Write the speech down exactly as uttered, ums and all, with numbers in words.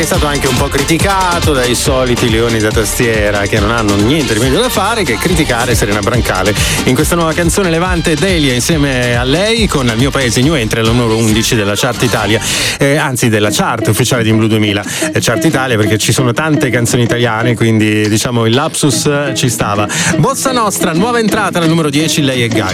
È stato anche un po' criticato dai soliti leoni da tastiera che non hanno niente di meglio da fare che criticare Serena Brancale in questa nuova canzone Levante Delia insieme a lei con Il mio paese new entry al numero undici della Chart Italia, eh, anzi della chart ufficiale di In Blu duemila. eh, Chart Italia perché ci sono tante canzoni italiane, quindi diciamo il lapsus ci stava. Bossa Nostra, nuova entrata al numero dieci, lei è Gaia.